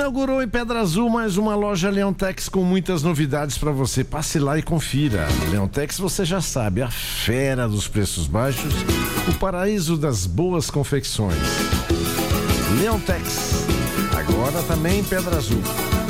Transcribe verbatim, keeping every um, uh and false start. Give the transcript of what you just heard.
Inaugurou em Pedra Azul mais uma loja Leontex com muitas novidades para você. Passe lá e confira. Leontex, você já sabe, a fera dos preços baixos, o paraíso das boas confecções. Leontex, agora também em Pedra Azul.